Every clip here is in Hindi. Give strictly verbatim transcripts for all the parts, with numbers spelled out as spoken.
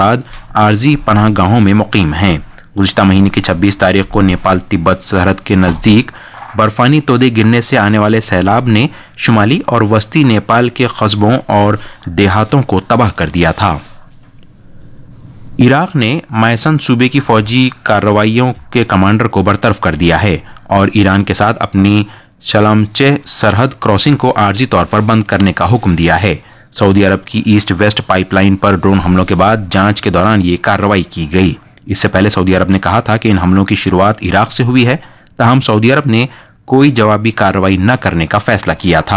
अफराद आर्जी पनाहगाहों में मुकीम हैं। गुज़िश्ता महीने की छब्बीस तारीख को नेपाल तिब्बत सरहद के नज़दीक बर्फानी तोदे गिरने से आने वाले सैलाब ने शुमाली और वस्ती नेपाल के कस्बों और देहातों को तबाह कर दिया था। इराक ने मायसन सूबे की फौजी कार्रवाइयों के कमांडर को बरतरफ कर दिया है और ईरान के साथ अपनी शलामचेह सरहद क्रॉसिंग को आर्जी तौर पर बंद करने का हुक्म दिया है। सऊदी अरब की ईस्ट वेस्ट पाइपलाइन पर ड्रोन हमलों के बाद जांच के दौरान ये कार्रवाई की गई। इससे पहले सऊदी अरब ने कहा था कि इन हमलों की शुरुआत इराक से हुई है, ताहम सऊदी अरब ने कोई जवाबी कार्रवाई न करने का फैसला किया था।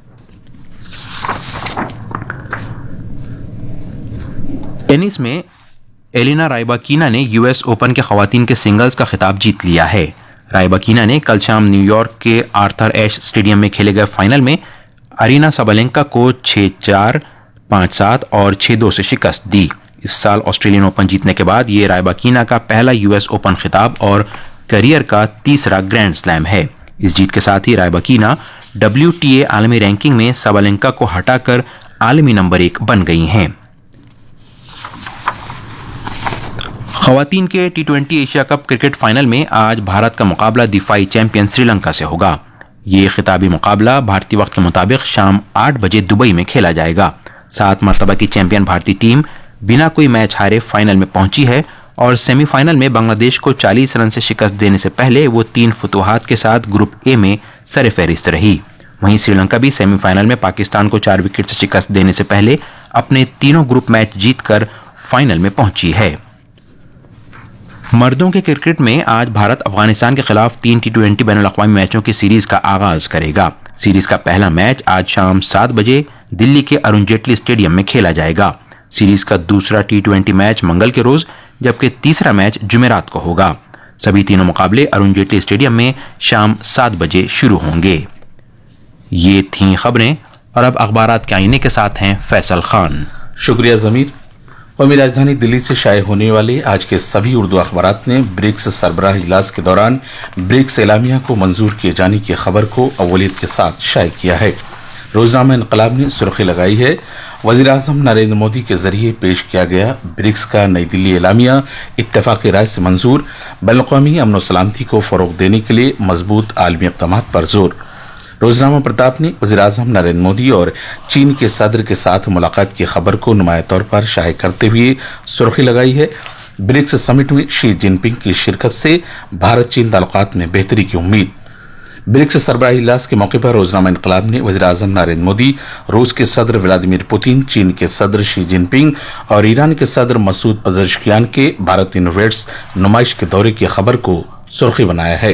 टेनिस में एलिना राइबाकिना ने यूएस ओपन के खवातीन के सिंगल्स का खिताब जीत लिया है। राइबाकिना ने कल शाम न्यूयॉर्क के आर्थर एश स्टेडियम में खेले गए फाइनल में अरीना सबलेंका को छह चार, पाँच सात और छह दो से शिकस्त दी। इस साल ऑस्ट्रेलियन ओपन जीतने के बाद ये राइबाकिना का पहला यूएस ओपन खिताब और करियर का तीसरा ग्रैंड स्लैम है। इस जीत के साथ ही राइबाकिना डब्ल्यूटीए आलमी रैंकिंग में सबलेंका को हटाकर आलमी नंबर एक बन गई हैं। खवातीन के T twenty Asia cup cricket final में आज भारत का मुकाबला दिफाई चैंपियन श्रीलंका से होगा। ये खिताबी मुकाबला भारतीय वक्त के मुताबिक शाम आठ बजे दुबई में खेला जाएगा। सात मरतबा की चैंपियन भारतीय टीम बिना कोई मैच हारे फाइनल में पहुंची है और सेमीफाइनल में बांग्लादेश को चालीस रन से शिकस्त देने से पहले वो तीन फतुहात के साथ ग्रुप ए में सरफहरिस्त रही। वहीं श्रीलंका भी सेमीफाइनल में पाकिस्तान को चार विकेट से शिकस्त देने से पहले अपने तीनों ग्रुप मैच जीतकर फाइनल में पहुंची है। मर्दों के क्रिकेट में आज भारत अफगानिस्तान के खिलाफ तीन टी ट्वेंटी बैनुल अक़वामी मैचों की सीरीज का आगाज करेगा। सीरीज का पहला मैच आज शाम सात बजे दिल्ली के अरुण जेटली स्टेडियम में खेला जाएगा। सीरीज का दूसरा टी ट्वेंटी मैच मंगल के रोज, जबकि तीसरा मैच जुमेरात को होगा। सभी तीनों मुकाबले अरुण जेटली स्टेडियम में शाम सात बजे शुरू होंगे। ये थीं खबरें और अब अखबारात के आईने के साथ हैं फैसल खान। शुक्रिया जमीर। कौमी राजधानी दिल्ली से शाये होने वाले आज के सभी उर्दू अखबारात ने ब्रिक्स सरबराह इजलास के दौरान ब्रिक्स एलामिया को मंजूर किए जाने की खबर को अव्वलियत के साथ शाये किया है। रोजनामा इनकलाब ने सुर्खी लगाई है, वज़ीर आज़म नरेंद्र मोदी के जरिए पेश किया गया ब्रिक्स का नई दिल्ली एलामिया इत्तेफाक़ी राय से मंजूर, बैनुल-अक़वामी अमन व सलामती को फ़रोग़ देने के लिए मजबूत आलमी इक़दामात पर जोर। रोजनामा प्रताप ने वज़ीर आज़म नरेंद्र मोदी और चीन के सदर के साथ मुलाकात की खबर को नुमाया तौर पर शाये करते हुए सुर्खी लगाई है, ब्रिक्स समिट में शी जिनपिंग की शिरकत से भारत चीन ताल्लुकात में बेहतरी की उम्मीद। ब्रिक्स सरबराही इजलास के मौके पर रोजनामा इनकलाब ने वज़ीर आज़म नरेंद्र मोदी, रूस के सदर व्लादिमीर पुतिन, चीन के सदर शी जिनपिंग और ईरान के सदर मसूद पज़ेश्कियान के भारत इनोवेट्स नुमाइश के दौरे की खबर को सुर्खी बनाया है।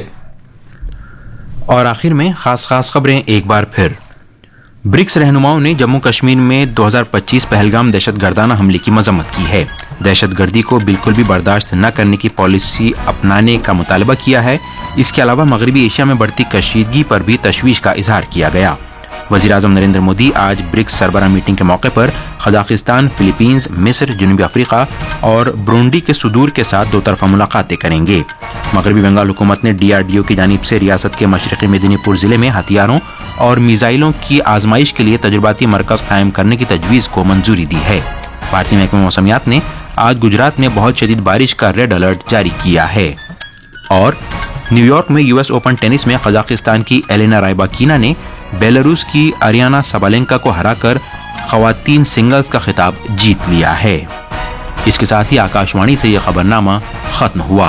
और आखिर में खास खास खबरें एक बार फिर। ब्रिक्स रहनुमाओं ने जम्मू कश्मीर में दो हज़ार पच्चीस पहलगाम दहशतगर्दाना हमले की मजम्मत की है। दहशतगर्दी को बिल्कुल भी बर्दाश्त न करने की पॉलिसी अपनाने का मुतालबा किया है। इसके अलावा मगरबी एशिया में बढ़ती कशीदगी पर भी तशवीश का इजहार किया गया। वज़ीर आज़म नरेंद्र मोदी आज ब्रिक्स सरबराह मीटिंग के मौके पर कजाकिस्तान, फिलीपींस, मिस्र, जनूबी अफ्रीका और ब्रूंडी के सुदूर के साथ दो तरफा मुलाकातें करेंगे। मगरबी बंगाल हुकूमत ने डी आर डी ओ की जानिब से रियासत के मशरक़ी मेदिनीपुर जिले में हथियारों और मिसाइलों की आजमाइश के लिए तजुर्बाती मरकज कायम करने की तजवीज़ को मंजूरी दी है। भारतीय महकमे मौसमियात ने आज गुजरात में बहुत शदीद बारिश का रेड अलर्ट जारी किया है। और न्यूयॉर्क में यूएस ओपन टेनिस में कजाकिस्तान की एलिना राइबाकिना ने बेलारूस की अरियाना सबलेंका को हराकर खवातीन सिंगल्स का खिताब जीत लिया है। इसके साथ ही आकाशवाणी से यह खबरनामा खत्म हुआ।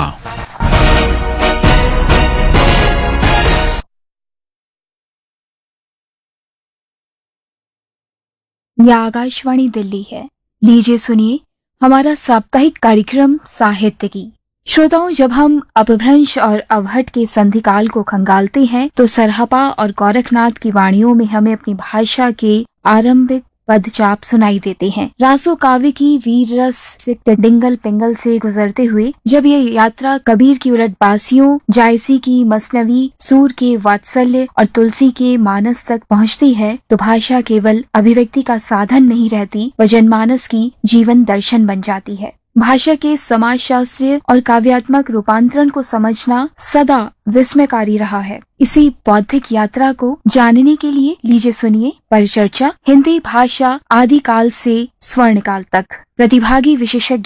यह आकाशवाणी दिल्ली है। लीजिए सुनिए हमारा साप्ताहिक कार्यक्रम साहित्य की। श्रोताओं, जब हम अपभ्रंश और अवहट के संधिकाल को खंगालते हैं तो सरहपा और गोरखनाथ की वाणियों में हमें अपनी भाषा के आरंभिक पदचाप सुनाई देते हैं। रासो काव्य की वीर रस से डिंगल पिंगल से गुजरते हुए जब ये यात्रा कबीर की उलट बासियों, जायसी की मसनवी, सूर के वात्सल्य और तुलसी के मानस तक पहुंचती है तो भाषा केवल अभिव्यक्ति का साधन नहीं रहती, वह जनमानस की जीवन दर्शन बन जाती है। भाषा के समाजशास्त्रीय और काव्यात्मक रूपांतरण को समझना सदा विस्मयकारी रहा है। इसी बौद्धिक यात्रा को जानने के लिए लीजिए सुनिए परिचर्चा हिंदी भाषा आदिकाल से स्वर्णकाल तक। प्रतिभागी विशेषज्ञ